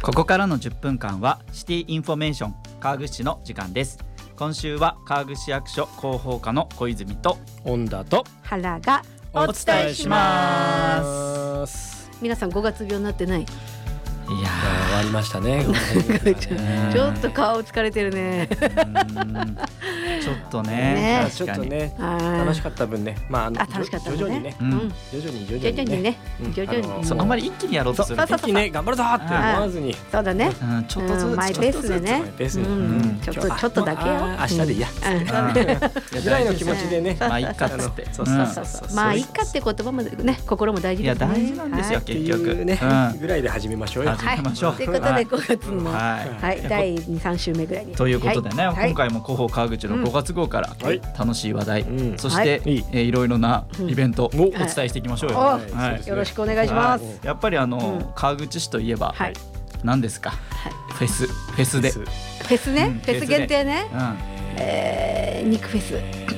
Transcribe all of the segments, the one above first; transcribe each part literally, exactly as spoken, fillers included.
ここからのじゅっぷんかんはシティインフォメーション川口市の時間です。今週は川口市役所広報課の小泉と恩田と原がお伝えします。皆さんごがつ病になってない？ いやー終わりましたねちょっと顔疲れてるねちょっと ね, ねちょっとね楽しかった分ね、まあ、あのあ楽しかったね徐々にね、 うん、 徐々に徐 々にね徐々に、 うん、そうあんまり一気にやろうとすると一気にね頑張るぞって思わずにそうだね、 うん、ちょっとずつ、 うん、マイペースでねマイペースに、 うん、ちょっとちょっとだけよ明日でいいや、うん、ぐらいの気持ちでねまあいっかっつってそうそうそうそうまあいっかって言葉もね心も大事ですね。 いや大事なんですよ、はい、結局ね、うん、ぐらいで始めましょうよ始めましょう、 はい、ということでごがつの、はいはい、だいに、さん週目ぐらいにということでね、 はい、 今回も広報川口のごがつ号から楽しい話題、うん、そして、はい、えー、いろいろなイベントをお伝えしていきましょうよ、 はいはい、よろしくお願いします。 やっぱりあの、うん、川口市といえば、はい、何ですか、はい、フェスフェスでフェスね、うん、フェス限定ね、 うん、 えー、肉フェス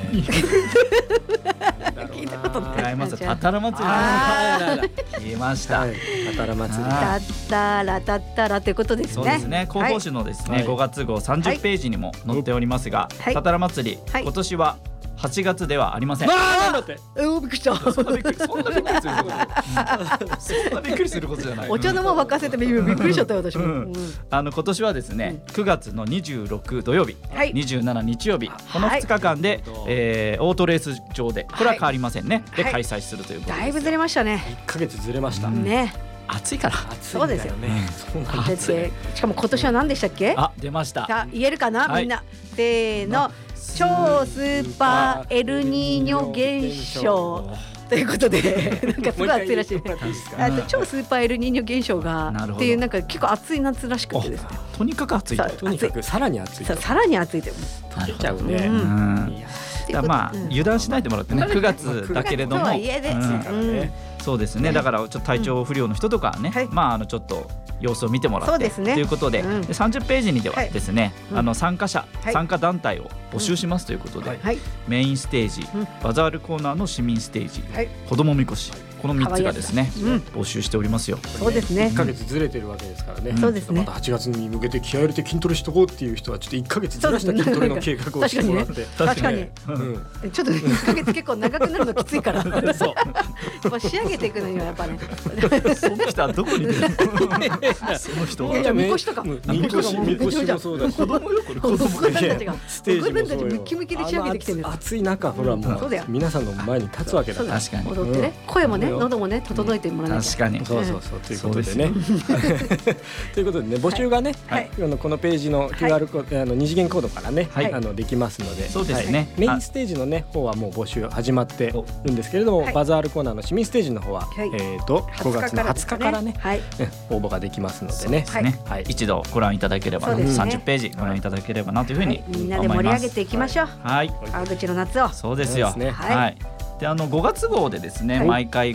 聞いたことない。 違います。たたら祭り。言いました。 たたら祭り。 たったらたったらということですね。 そうですね。広報誌のですね、はい、ごがつ号さんじゅっページにも載っておりますが、はい、たたら祭り、はい、今年ははちがつではありません。 あーだって。 えー、びっくりした。 そんなびっくりすることじゃない。そんなびっくりすることじゃない。 お茶の間沸かせてびっくりしちゃったよ私も。うん、 あの今年はですね、くがつのにじゅうろく土曜日、はい、にじゅうしち日曜日、このふつかかんで、はい、えー、オートレース場でこれは変わりませんね。はい、で開催するということです。 だいぶずれましたね。 いっかげつずれました。 うん、ね。 暑いから。 そうですよね。そうなんです。しかも今年は何でしたっけ？ あ、出ました。 さあ言えるかな、はい、みんな。せーの。超スーパーエルニーニョ現象ということでなんかすごい暑いらしい。あと超スーパーエルニーニョ現象がっていうなんか結構暑い夏らしくてですね。 とにかく暑い。 とにかくさらに暑い。 さらに暑いでも溶けちゃうね。 まあ油断しないでもらってね。くがつだけれども。そうですね。だからちょっと体調不良の人とかね、まああのちょっと様子を見てもらってということで、さんじゅっページにではですね、あの参加者参加団体を募集しますということで、メインステージ、バザールコーナーの市民ステージ、子どもみこし、このみっつがですね募集しておりますよ。 そうですね。 いっかげつずれてるわけですからね。 そうですね。 またはちがつに向けて気合い入れて筋トレしとこうっていう人はちょっといっかげつずらした筋トレの計画をしてもらって。 確かに。ちょっといっかげつ結構長くなるのきついから。そう。仕上げていくのにはやっぱね。 その人はどこにいるの？その人は。 じゃあみこしとか。 みこしみこしもそうだし。 子供よこれ。 子供たちが。 ステージもそうよ。 ムキムキで仕上げてきてるんです。 暑い中ほらもう皆さんの前に立つわけだ。 確かに。 踊ってね。声もね喉もね整えてもらわなきゃ。 確かに。 そうそうそうということでね。ということでね募集がねこのページの キューアール コードあの二次元コードからねあのできますので。 そうですね。 メインステージのね方はもう募集始まってるんですけれども、バザールコーナーの市民ステージの方はえっとごがつのはつかからね応募ができますのでね。 はい。一度ご覧いただければさんじゅっページご覧いただければなというふうにみんなで盛り上げていきましょう。 はい。 川口の夏を。 そうですよ。 はい。 であのごがつ号でですね、毎回